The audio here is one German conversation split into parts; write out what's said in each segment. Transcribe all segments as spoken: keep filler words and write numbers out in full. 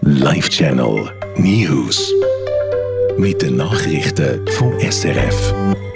Live Channel News. Mit den Nachrichten vom S R F.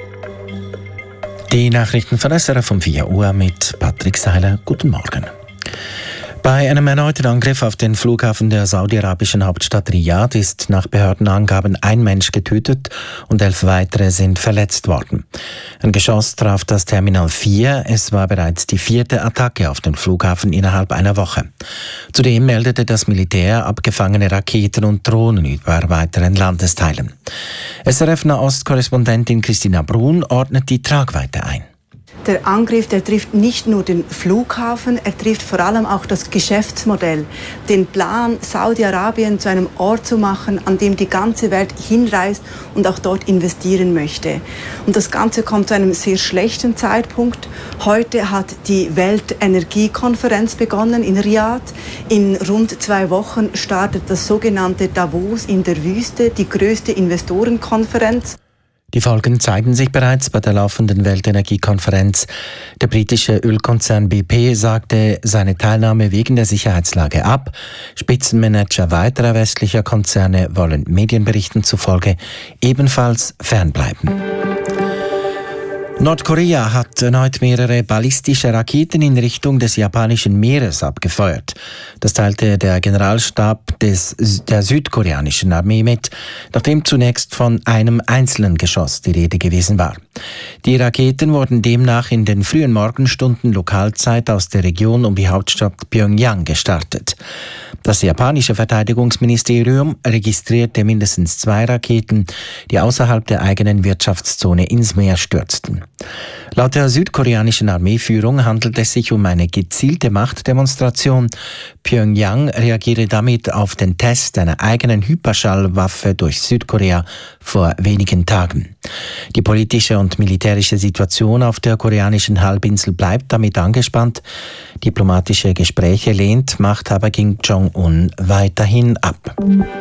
Die Nachrichten von S R F um vier Uhr mit Patrick Seiler. Guten Morgen. Bei einem erneuten Angriff auf den Flughafen der saudi-arabischen Hauptstadt Riyadh ist nach Behördenangaben ein Mensch getötet und elf weitere sind verletzt worden. Ein Geschoss traf das Terminal vier. Es war bereits die vierte Attacke auf den Flughafen innerhalb einer Woche. Zudem meldete das Militär abgefangene Raketen und Drohnen über weiteren Landesteilen. S R F-Nahost-Korrespondentin Christina Brun ordnet die Tragweite ein. Der Angriff, der trifft nicht nur den Flughafen, er trifft vor allem auch das Geschäftsmodell. Den Plan, Saudi-Arabien zu einem Ort zu machen, an dem die ganze Welt hinreist und auch dort investieren möchte. Und das Ganze kommt zu einem sehr schlechten Zeitpunkt. Heute hat die Weltenergiekonferenz begonnen in Riyadh. In rund zwei Wochen startet das sogenannte Davos in der Wüste, die größte Investorenkonferenz. Die Folgen zeigen sich bereits bei der laufenden Weltenergiekonferenz. Der britische Ölkonzern B P sagte seine Teilnahme wegen der Sicherheitslage ab. Spitzenmanager weiterer westlicher Konzerne wollen Medienberichten zufolge ebenfalls fernbleiben. Nordkorea hat erneut mehrere ballistische Raketen in Richtung des japanischen Meeres abgefeuert. Das teilte der Generalstab des, der südkoreanischen Armee mit, nachdem zunächst von einem einzelnen Geschoss die Rede gewesen war. Die Raketen wurden demnach in den frühen Morgenstunden Lokalzeit aus der Region um die Hauptstadt Pyongyang gestartet. Das japanische Verteidigungsministerium registrierte mindestens zwei Raketen, die außerhalb der eigenen Wirtschaftszone ins Meer stürzten. Laut der südkoreanischen Armeeführung handelt es sich um eine gezielte Machtdemonstration. Pyongyang reagiere damit auf den Test einer eigenen Hyperschallwaffe durch Südkorea vor wenigen Tagen. Die politische und militärische Situation auf der koreanischen Halbinsel bleibt damit angespannt. Diplomatische Gespräche lehnt Machthaber Kim Jong-un weiterhin ab.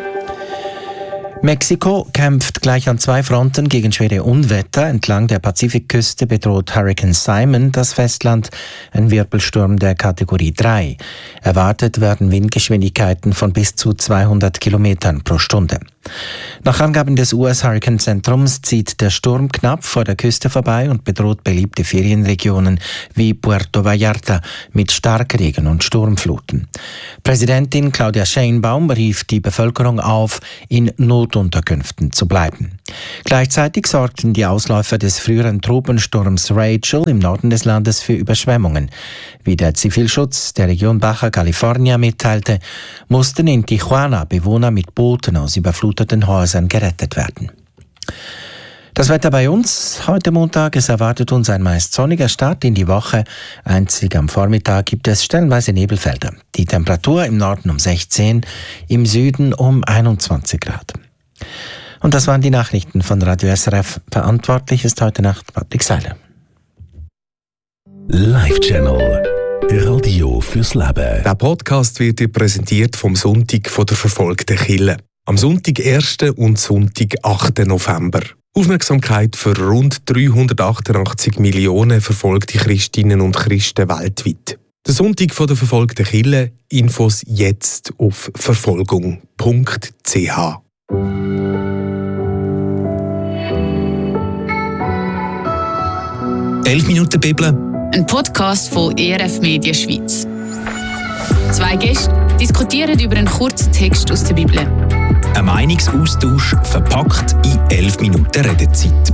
Mexiko kämpft gleich an zwei Fronten gegen schwere Unwetter. Entlang der Pazifikküste bedroht Hurricane Simon das Festland, ein Wirbelsturm der Kategorie drei. Erwartet werden Windgeschwindigkeiten von bis zu zweihundert Kilometern pro Stunde. Nach Angaben des U S-Hurrikanzentrums zieht der Sturm knapp vor der Küste vorbei und bedroht beliebte Ferienregionen wie Puerto Vallarta mit Starkregen und Sturmfluten. Präsidentin Claudia Sheinbaum rief die Bevölkerung auf, in Notunterkünften zu bleiben. Gleichzeitig sorgten die Ausläufer des früheren Tropensturms Rachel im Norden des Landes für Überschwemmungen. Wie der Zivilschutz der Region Baja California mitteilte, mussten in Tijuana Bewohner mit Booten aus überfluteten Häusern gerettet werden. Das Wetter bei uns heute Montag, es erwartet uns ein meist sonniger Start in die Woche. Einzig am Vormittag gibt es stellenweise Nebelfelder. Die Temperatur im Norden um sechzehn, im Süden um einundzwanzig Grad. Und das waren die Nachrichten von Radio S R F. Verantwortlich ist heute Nacht Patrick Seiler. Live Channel Radio fürs Leben. Der Podcast wird dir präsentiert vom Sonntag von der verfolgten Kirche. Am Sonntag ersten und Sonntag achten November. Aufmerksamkeit für rund dreihundertachtundachtzig Millionen verfolgte Christinnen und Christen weltweit. Der Sonntag von der verfolgten Kirche. Infos jetzt auf verfolgung punkt c h. elf Minuten Bibel. Ein Podcast von E R F Media Schweiz. Zwei Gäste diskutieren über einen kurzen Text aus der Bibel. Ein Meinungsaustausch verpackt in elf Minuten Redezeit.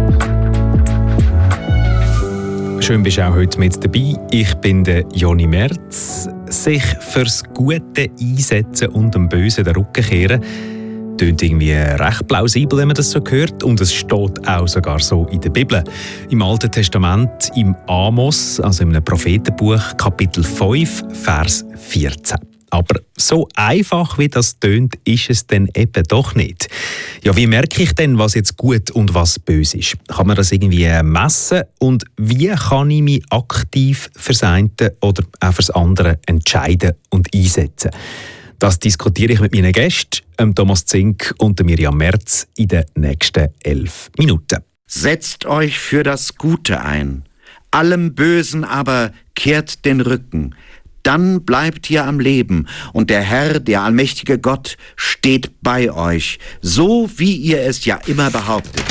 Schön bist du auch heute mit dabei. Ich bin der Joni Merz. Sich fürs Gute einsetzen und dem Bösen den Rücken kehren, klingt irgendwie recht plausibel, wenn man das so hört. Und es steht auch sogar so in der Bibel. Im Alten Testament, im Amos, also in einem Prophetenbuch, Kapitel fünf, Vers vierzehn. Aber so einfach, wie das tönt, ist es dann eben doch nicht. Ja, wie merke ich denn, was jetzt gut und was böse ist? Kann man das irgendwie messen? Und wie kann ich mich aktiv fürs eine oder auch fürs andere entscheiden und einsetzen? Das diskutiere ich mit meinen Gästen, Thomas Zink und Miriam Merz, in den nächsten elf Minuten. Setzt euch für das Gute ein. Allem Bösen aber kehrt den Rücken. dann bleibt ihr am Leben und der Herr, der allmächtige Gott, steht bei euch, so wie ihr es ja immer behauptet.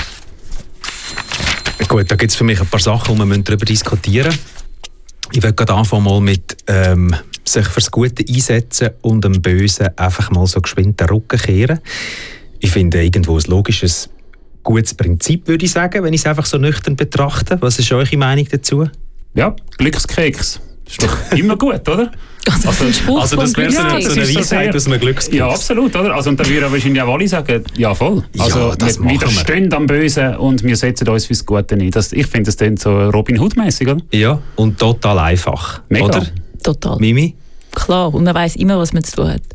Gut, da gibt es für mich ein paar Sachen, die wir darüber diskutieren müssen. Ich will gerade anfangen mal mit ähm, sich fürs Gute einsetzen und dem Bösen einfach mal so geschwind den Rücken kehren. Ich finde irgendwo ein logisches, gutes Prinzip, würde ich sagen, wenn ich es einfach so nüchtern betrachte. Was ist eure Meinung dazu? Ja, Glückskeks. Das ist doch immer gut, oder? Also, also, also, also das wäre so eine, so eine Weisheit aus einem Glückskeks. Ja, absolut, oder? Also, und da würden wahrscheinlich auch alle sagen, ja voll. Also ja, das wir widerstehen am Bösen und wir setzen uns fürs Gute ein. Das, ich finde, das klingt so Robin Hood-mäßig, oder? Ja, und total einfach. Mega. Oder? Total. Mimi? Klar, und man weiss immer, was man zu tun hat.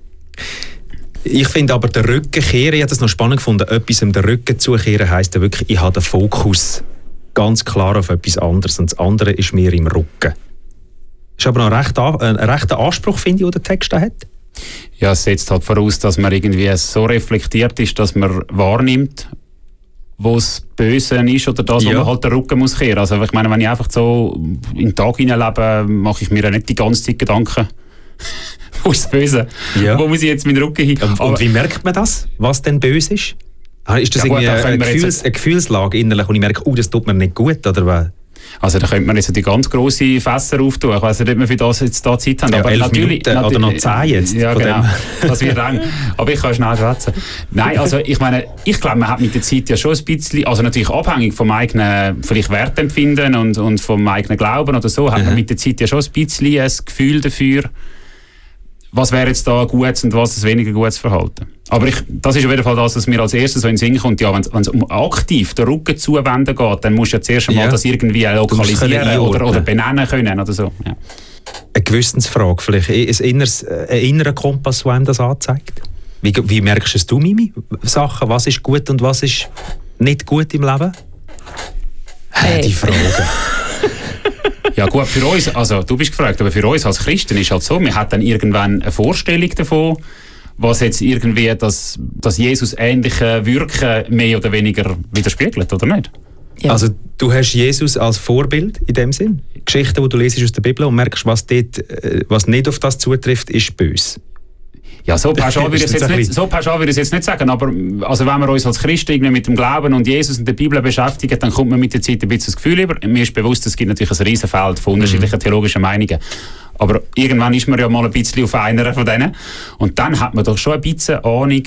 Ich finde aber, den Rücken kehren, ich habe das noch spannend gefunden, etwas um den Rücken zu kehren, heisst ja wirklich, ich habe den Fokus ganz klar auf etwas anderes und das andere ist mir im Rücken. Ist aber noch ein rechter, ein rechter Anspruch, finde ich, den der Text hat. Ja, es setzt halt voraus, dass man irgendwie so reflektiert ist, dass man wahrnimmt, wo das Böse ist oder das, ja. wo man halt den Rücken muss kehren. Also ich meine, wenn ich einfach so in den Tag hineinlebe, mache ich mir ja nicht die ganze Zeit Gedanken, wo ist das Böse? Ja. Wo muss ich jetzt meinen Rücken hin? Und, und wie merkt man das, was denn böse ist? Ist das ja, irgendwie gut, eine, Gefühls-, eine Gefühlslage innerlich, und ich merke, oh, das tut mir nicht gut, oder was? Also da könnte man jetzt die ganz grossen Fässer auftun. Ich weiss nicht, ob wir für das jetzt da Zeit haben. Ja, aber elf natürlich, Minuten oder noch zehn jetzt. Ja, von genau. Dem. Das wird eng. Aber ich kann schnell schwätzen. Nein, also ich meine, ich glaube, man hat mit der Zeit ja schon ein bisschen, also natürlich abhängig vom eigenen vielleicht Wertempfinden und, und vom eigenen Glauben oder so, hat mhm. man mit der Zeit ja schon ein bisschen ein Gefühl dafür, was wäre jetzt da ein gutes und was ein weniger gutes Verhalten. Aber ich, das ist auf jeden Fall das, was mir als erstes so in den Sinn kommt. Ja, wenn es um aktiv den Rücken zuwenden geht, dann musst du ja zuerst einmal ja. das irgendwie lokalisieren oder, oder benennen können oder so. Ja. Eine Gewissensfrage, vielleicht ein, inneres, ein innerer Kompass, der einem das anzeigt. Wie, wie merkst du, Mimi, Sachen, was ist gut und was ist nicht gut im Leben? Hey. Die Frage. Ja gut, für uns, also du bist gefragt, aber für uns als Christen ist halt so, wir haben dann irgendwann eine Vorstellung davon, was jetzt irgendwie das, das Jesus ähnliche Wirken mehr oder weniger widerspiegelt, oder nicht? Ja. Also du hast Jesus als Vorbild in dem Sinn, Geschichten, die du lesest aus der Bibel und merkst, was, dort, was nicht auf das zutrifft, ist böse. Ja, so pauschal würde ich es jetzt nicht, so pauschal würde ich es jetzt nicht sagen, aber also wenn wir uns als Christen irgendwie mit dem Glauben und Jesus und der Bibel beschäftigen, dann kommt man mit der Zeit ein bisschen das Gefühl über. Mir ist bewusst, es gibt natürlich ein riesen Feld von unterschiedlichen mhm. theologischen Meinungen. Aber irgendwann ist man ja mal ein bisschen auf einer von denen. Und dann hat man doch schon ein bisschen Ahnung,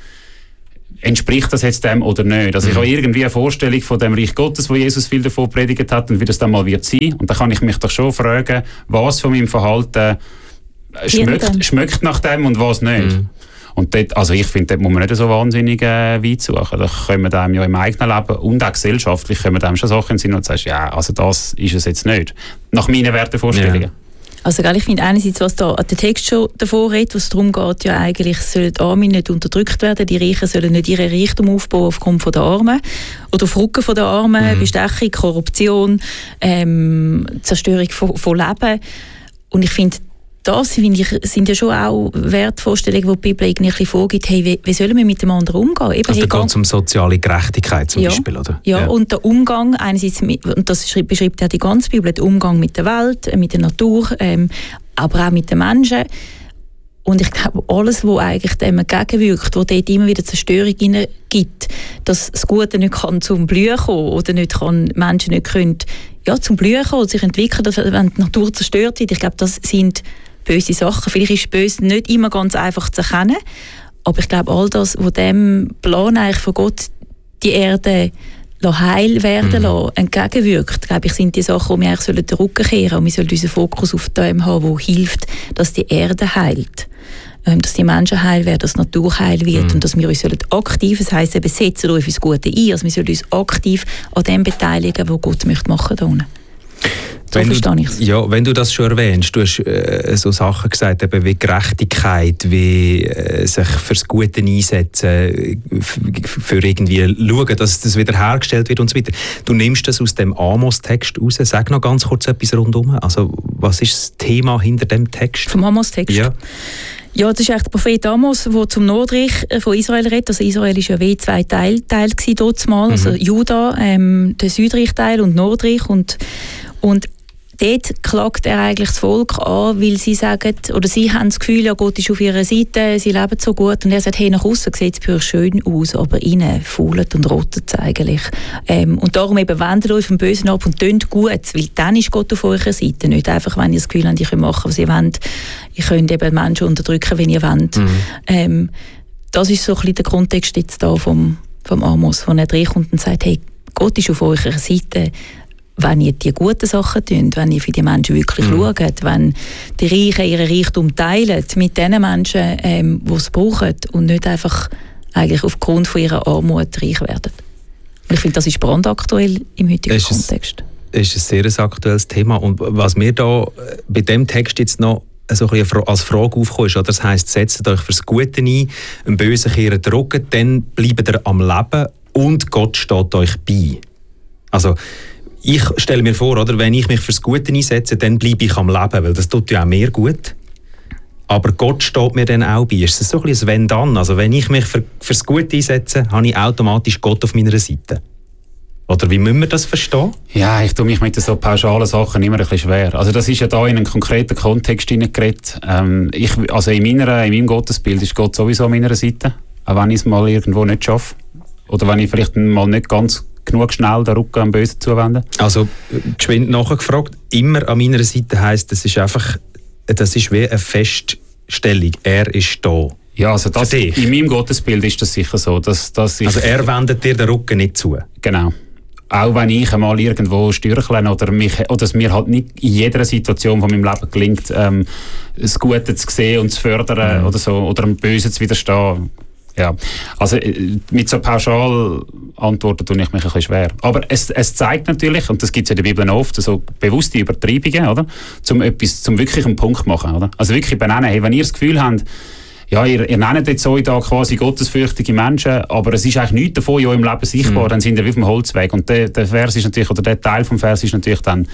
entspricht das jetzt dem oder nicht. Also ich habe irgendwie eine Vorstellung von dem Reich Gottes, wo Jesus viel davon predigt hat und wie das dann mal wird sein. Und da kann ich mich doch schon fragen, was von meinem Verhalten schmeckt, schmeckt nach dem und was nicht. Mhm. Und dort, also ich finde, dort muss man nicht so wahnsinnig äh, weit suchen. Da können wir dem ja im eigenen Leben und auch gesellschaftlich können wir dem schon Sachen sehen und sagst, ja, also das ist es jetzt nicht. Nach meinen Wertevorstellungen. Ja. Also ich finde einerseits, was da der Text schon davor redet, was darum geht, ja eigentlich sollen die Armen nicht unterdrückt werden, die Reichen sollen nicht ihren Reichtum aufbauen aufgrund von der Armen oder auf Rücken von der Armen, mhm. Bestechung, Korruption, ähm, Zerstörung von, von Leben. Und ich finde, das finde ich, sind ja schon auch Wertvorstellungen, die die Bibel irgendwie ein bisschen vorgibt, hey, wie, wie sollen wir mit dem anderen umgehen? Eben, also hey, da geht es um soziale Gerechtigkeit zum ja, Beispiel, oder? Ja, ja, und der Umgang, einerseits, mit, und das beschreibt ja die ganze Bibel, der Umgang mit der Welt, mit der Natur, ähm, aber auch mit den Menschen. Und ich glaube, alles, was eigentlich dem entgegenwirkt, wo dort immer wieder Zerstörung gibt, dass das Gute nicht kann zum Blühen kommen oder nicht kann, Menschen nicht können, ja, zum Blühen kommen, sich entwickeln, wenn die Natur zerstört wird. Ich glaube, das sind böse Sachen. Vielleicht ist böse nicht immer ganz einfach zu erkennen, aber ich glaube, all das, was dem Plan eigentlich von Gott die Erde heil werden mhm. lassen, entgegenwirkt, glaube ich, sind die Sachen, die wir eigentlich den Rücken kehren sollen. Und wir sollten unseren Fokus auf dem haben, wo hilft, dass die Erde heilt. Ähm, dass die Menschen heil werden, dass die Natur heil wird mhm. und dass wir uns aktiv, das heisst, wir setzen uns fürs Gute ein, also wir sollen uns aktiv an dem beteiligen, was Gott möchte machen möchte. So wenn verstehe ich es. Ja, wenn du das schon erwähnst, du hast äh, so Sachen gesagt, eben wie Gerechtigkeit, wie äh, sich fürs Gute einsetzen, für irgendwie schauen, dass das wieder hergestellt wird und so weiter. Du nimmst das aus dem Amos-Text raus. Sag noch ganz kurz etwas rundum. Also, was ist das Thema hinter dem Text? Vom Amos-Text? Ja. Ja, das ist echt der Prophet Amos, der zum Nordreich von Israel redet. Also Israel war ja wie zwei Teile Teil dort mal. Mhm. Also Juda, ähm, der Südreich-Teil und Nordreich. Und, und dort klagt er eigentlich das Volk an, weil sie sagen, oder sie haben das Gefühl, ja, Gott ist auf ihrer Seite, sie leben so gut. Und er sagt, hey, nach außen sieht es für euch schön aus, aber innen fault und rottet es eigentlich. Ähm, und darum eben wendet euch vom Bösen ab und tönt gut, weil dann ist Gott auf eurer Seite. Nicht einfach, wenn ihr das Gefühl habt, ihr könnt machen, was ihr wollt. Ihr könnt eben Menschen unterdrücken, wenn ihr wollt. Mhm. Ähm, das ist so ein bisschen der Kontext jetzt da vom, vom Amos, wo er reinkommt und sagt, hey, Gott ist auf eurer Seite, wenn ihr die guten Sachen tut, wenn ihr für die Menschen wirklich mhm. schaut, wenn die Reichen ihren Reichtum teilen mit den Menschen, ähm, die es brauchen und nicht einfach eigentlich aufgrund von ihrer Armut reich werden. Und ich finde, das ist brandaktuell im heutigen ist Kontext. Das ist ein sehr aktuelles Thema. Und was mir da bei dem Text jetzt noch so ein bisschen als Frage aufkommt, ist, das heisst, setzt euch fürs Gute ein, einen Bösen kehren den Rücken, dann bleibt ihr am Leben und Gott steht euch bei. Also, ich stelle mir vor, oder, wenn ich mich fürs Gute einsetze, dann bleibe ich am Leben, weil das tut ja auch mir gut. Aber Gott steht mir dann auch bei. Ist das so ein bisschen ein Wenn-Dann? Also wenn ich mich für, fürs Gute einsetze, habe ich automatisch Gott auf meiner Seite. Oder wie müssen wir das verstehen? Ja, ich tue mich mit so pauschalen Sachen immer ein bisschen schwer. Also das ist ja da in einen konkreten Kontext hineingeredet. Ähm, ich, also in, meiner, in meinem Gottesbild ist Gott sowieso an meiner Seite. Auch wenn ich es mal irgendwo nicht schaffe. Oder wenn ich vielleicht mal nicht ganz genug schnell den Rücken am Bösen zuwenden. Also, geschwind nachgefragt, immer an meiner Seite heisst, das ist einfach, das ist wie eine Feststellung. Er ist da. Ja, also das, in meinem Gottesbild ist das sicher so. Dass, dass ich, also er wendet dir den Rücken nicht zu? Genau. Auch wenn ich einmal irgendwo stürchle oder, mich, oder es mir halt nicht in jeder Situation von meinem Leben gelingt, ähm, das Gute zu sehen und zu fördern mhm. oder so, oder dem Bösen zu widerstehen. Ja, also mit so pauschal Antworten tue ich mich ein bisschen schwer. Aber es, es zeigt natürlich, und das gibt es in der Bibel oft, so bewusste Übertreibungen, oder? Zum etwas, zum wirklich einen Punkt machen, oder? Also wirklich benennen, hey, wenn ihr das Gefühl habt, ja, ihr, ihr nennt jetzt euch da quasi gottesfürchtige Menschen, aber es ist eigentlich nichts davon in eurem Leben sichtbar, mhm. dann sind ihr wie auf dem Holzweg. Und der, der Vers ist natürlich, oder der Teil vom Vers ist natürlich dann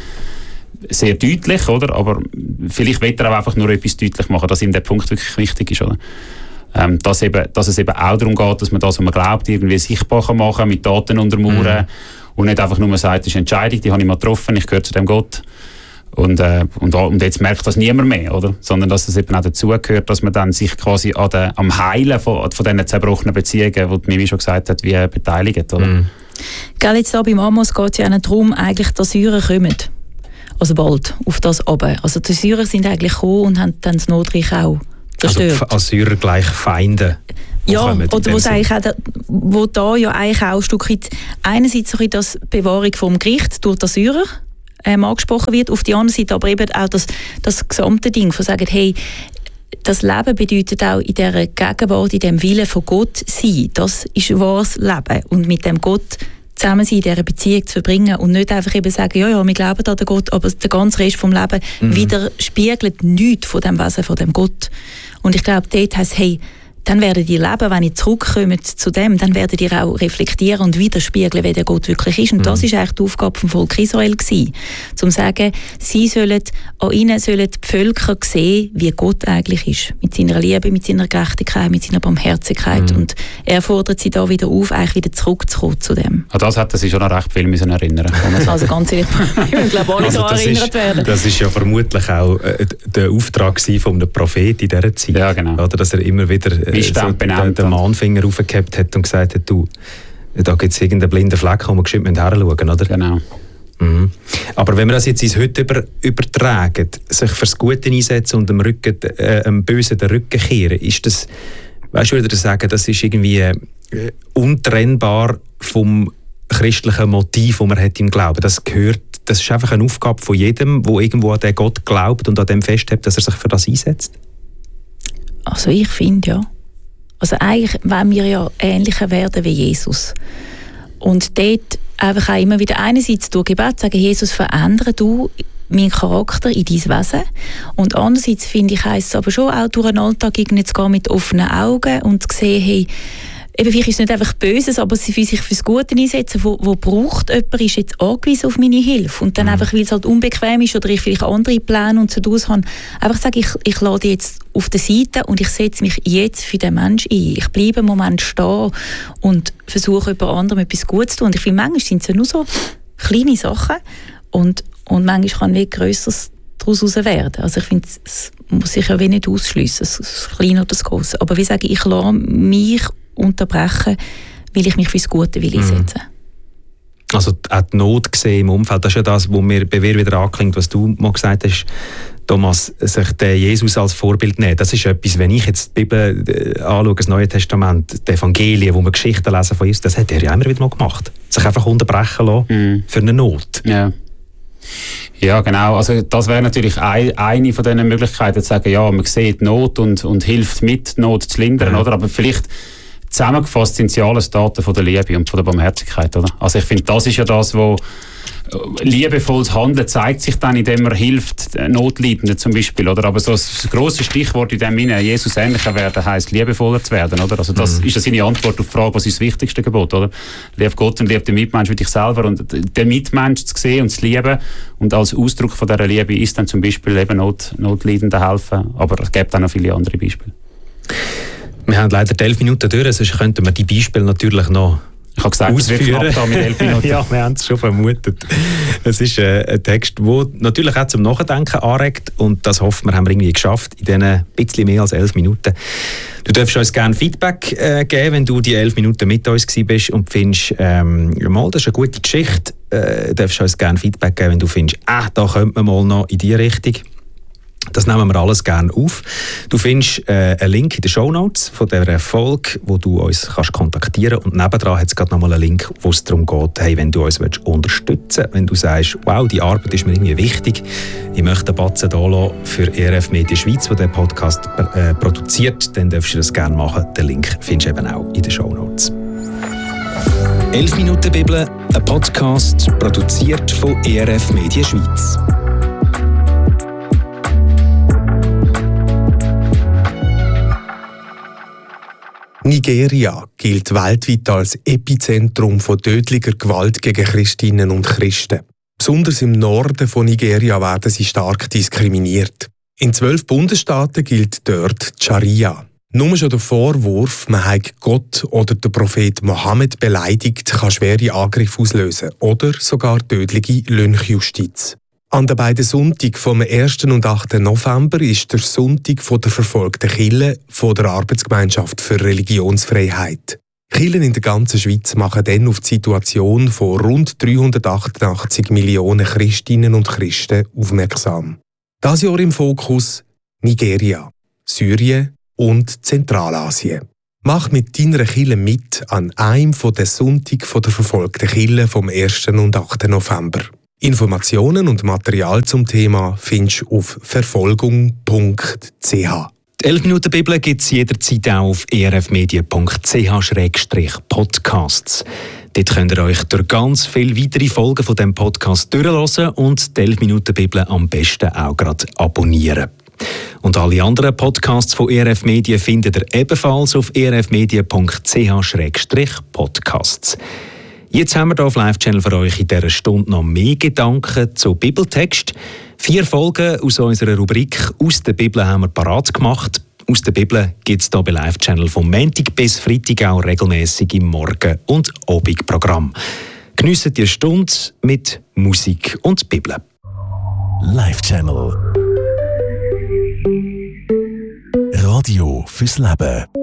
sehr deutlich, oder? Aber vielleicht will er auch einfach nur etwas deutlich machen, dass ihm der Punkt wirklich wichtig ist, oder? Ähm, dass, eben, dass es eben auch darum geht, dass man das, was man glaubt, irgendwie sichtbar kann machen, mit Daten untermauern mhm. und nicht einfach nur sagt, das ist eine Entscheidung, die habe ich mal getroffen, ich gehöre zu dem Gott und, äh, und, und jetzt merkt das niemand mehr, oder? Sondern dass es eben auch dazugehört, dass man dann sich quasi an der, am Heilen von, von diesen zerbrochenen Beziehungen, die Mimi schon gesagt hat, wie beteiligt, oder? Mhm. Gell, jetzt da beim Amos geht es ja auch darum, eigentlich, dass Syrer kommen. Also bald, auf das runter. Also die Syrer sind eigentlich gekommen und haben dann das Notreich auch. Also Assyrer gleich Feinde. Ja, oder wo, eigentlich auch, wo da ja eigentlich auch ein Stück weit einerseits so das Bewahrung vom Gericht durch die Assyrer ähm, angesprochen wird, auf der anderen Seite aber eben auch das, das gesamte Ding, von sagen, hey, das Leben bedeutet auch in dieser Gegenwart, in dem Willen von Gott sein. Das ist wahres Leben. Und mit dem Gott zusammen sein, in dieser Beziehung zu verbringen und nicht einfach eben sagen, ja, ja, wir glauben an den Gott, aber der ganze Rest vom Leben mhm. widerspiegelt nichts von dem Wesen, von dem Gott. Und ich glaube, dort heisst, hey, dann werdet ihr leben, wenn ihr zurückkommt zu dem, dann werdet ihr auch reflektieren und widerspiegeln, wer der Gott wirklich ist. Und mhm. das ist eigentlich die Aufgabe vom Volk Israel gewesen, zum zu sagen, sie sollen, an ihnen sollen die Völker sehen, wie Gott eigentlich ist. Mit seiner Liebe, mit seiner Gerechtigkeit, mit seiner Barmherzigkeit. Mhm. Und er fordert sie da wieder auf, eigentlich wieder zurückzukommen zu dem. An das hätten sie schon noch recht viel müssen erinnern. Also ganz ehrlich, ich glaube, alle also daran erinnert ist, werden. Das ist ja vermutlich auch äh, der Auftrag von einem Propheten in dieser Zeit. Ja, genau. Oder, dass er immer wieder äh, so den, den Mahnfinger raufgehabt hat und gesagt hat, du, da gibt es irgendeinen blinden Fleck, wo wir geschwind hinschauen müssen, oder? Genau. Mhm. Aber wenn wir das jetzt ins Heute über, übertragen, sich fürs Gute einsetzen und dem, Rücken, äh, dem Bösen den Rücken kehren, ist das, weißt du, würde ich sagen, das ist irgendwie äh, untrennbar vom christlichen Motiv, das man hat im Glauben. Das gehört, das ist einfach eine Aufgabe von jedem, der irgendwo an den Gott glaubt und an dem festhält, dass er sich für das einsetzt. Also ich finde, ja. Also eigentlich wollen wir ja ähnlicher werden wie Jesus. Und dort einfach auch immer wieder einerseits durch Gebet sagen, Jesus, verändere du meinen Charakter in dein Wesen. Und andererseits finde ich, heisst es aber schon auch durch den Alltag zu gehen mit offenen Augen und zu sehen, hey, eben vielleicht ist es nicht einfach Böses, aber sie für sich fürs Gute einsetzen, wo, wo braucht jemand, ist jetzt angewiesen auf meine Hilfe. Und dann mhm. einfach, weil es halt unbequem ist oder ich vielleicht andere Pläne und so draus habe, einfach sagen, ich, ich lade jetzt auf der Seite und ich setze mich jetzt für den Menschen ein. Ich bleibe einen Moment stehen und versuche jemand anderem etwas Gutes zu tun. Und ich finde, manchmal sind es ja nur so kleine Sachen und Und manchmal kann wie Grösseres daraus werden. Also ich finde, es muss sich ja wie nicht ausschliessen, das Kleine oder das Grosse. Aber wie sage ich, ich lasse mich unterbrechen, weil ich mich fürs Gute will einsetzen. Mhm. Also auch die Not gesehen im Umfeld, das ist ja das, wo mir bei mir wieder anklingt, was du mal gesagt hast, Thomas, sich den Jesus als Vorbild nehmen. Das ist etwas, wenn ich jetzt die Bibel äh, anschaue, das Neue Testament, die Evangelien, wo wir Geschichten lesen von Jesus, das hat er ja immer wieder mal gemacht. Sich einfach unterbrechen lassen mhm. für eine Not. Ja. Ja, genau. Also das wäre natürlich ein, eine von diesen Möglichkeiten, zu sagen, ja, man sieht Not und, und hilft mit, Not zu lindern, ja. oder? Aber vielleicht zusammengefasst sind sie alles Daten von der Liebe und von der Barmherzigkeit, oder? Also ich finde, das ist ja das, wo liebevolles Handeln zeigt sich dann, indem man hilft, Notleidenden zum Beispiel, oder? Aber so das grosse Stichwort in dem Sinne, Jesus ähnlicher werden, heisst liebevoller zu werden, oder? Also das mhm. ist ja seine Antwort auf die Frage, was ist das wichtigste Gebot, oder? Lieb Gott und lieb den Mitmensch wie dich selber, und den Mitmensch zu sehen und zu lieben und als Ausdruck von dieser Liebe ist dann zum Beispiel eben Not, Notleidenden helfen, aber es gibt auch noch viele andere Beispiele. Wir haben leider elf Minuten durch, sonst könnten wir die Beispiele natürlich noch Ich habe gesagt, es wird knapp da mit elf Minuten. Ja, wir haben es schon vermutet. Es ist äh, ein Text, der natürlich auch zum Nachdenken anregt, und das hoffen wir, haben wir irgendwie geschafft in diesen bisschen mehr als elf Minuten. Du darfst uns gerne Feedback äh, geben, wenn du die elf Minuten mit uns gewesen bist und findest, ähm, mal, das ist eine gute Geschichte. Äh, du darfst uns gerne Feedback geben, wenn du findest, ah, da könnte man mal noch in die Richtung. Das nehmen wir alles gerne auf. Du findest äh, einen Link in den Shownotes von dieser Folge, wo du uns kannst kontaktieren kannst. Und nebendran hat es gerade nochmal einen Link, wo es darum geht, hey, wenn du uns willst unterstützen willst, wenn du sagst, wow, die Arbeit ist mir irgendwie wichtig, ich möchte einen Batzen da lassen für E R F Media Schweiz, die diesen Podcast äh, produziert, dann darfst du das gerne machen. Den Link findest du eben auch in den Shownotes. elf Minuten Bibel, ein Podcast produziert von E R F Media Schweiz. Nigeria gilt weltweit als Epizentrum von tödlicher Gewalt gegen Christinnen und Christen. Besonders im Norden von Nigeria werden sie stark diskriminiert. In zwölf Bundesstaaten gilt dort die Scharia. Nur schon der Vorwurf, man habe Gott oder den Prophet Mohammed beleidigt, kann schwere Angriffe auslösen oder sogar tödliche Lynchjustiz. An den beiden Sonntagen vom ersten und achten November ist der Sonntag von der verfolgten Kirche von der Arbeitsgemeinschaft für Religionsfreiheit. Kirchen in der ganzen Schweiz machen dann auf die Situation von rund dreihundertachtundachtzig Millionen Christinnen und Christen aufmerksam. Das Jahr im Fokus Nigeria, Syrien und Zentralasien. Mach mit deiner Kirche mit an einem der Sonntage von der verfolgten Kirche vom ersten und achten November. Informationen und Material zum Thema findest du auf verfolgung punkt c h. Die elf Minuten Bibel gibt es jederzeit auch auf e r f media punkt c h slash podcasts. Dort könnt ihr euch durch ganz viele weitere Folgen von diesem Podcast durchhören und die elf Minuten Bibel am besten auch gerade abonnieren. Und alle anderen Podcasts von E R F Media findet ihr ebenfalls auf e r f media punkt c h slash podcasts. Jetzt haben wir hier auf Live-Channel für euch in dieser Stunde noch mehr Gedanken zu Bibeltext. Vier Folgen aus unserer Rubrik «Aus der Bibel» haben wir parat gemacht. «Aus der Bibel» gibt es hier bei Live-Channel vom Montag bis Freitag auch regelmässig im Morgen- und Abendprogramm. Geniessen die Stunde mit Musik und Bibel. Live-Channel Radio fürs Leben.